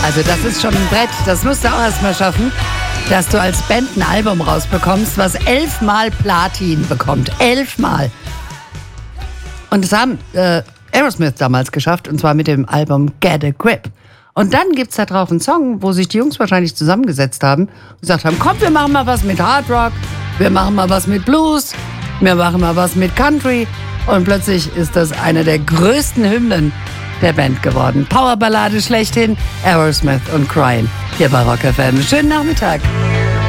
Also das ist schon ein Brett. Das musst du auch erstmal schaffen, dass du als Band ein Album rausbekommst, was 11-mal Platin bekommt. 11-mal. Und das haben Aerosmith damals geschafft, und zwar mit dem Album Get a Grip. Und dann gibt's da drauf einen Song, wo sich die Jungs wahrscheinlich zusammengesetzt haben und gesagt haben, komm, wir machen mal was mit Hard Rock, wir machen mal was mit Blues, wir machen mal was mit Country. Und plötzlich ist das eine der größten Hymnen der Band geworden. Powerballade schlechthin, Aerosmith und Crying hier bei Rock FM. Schönen Nachmittag.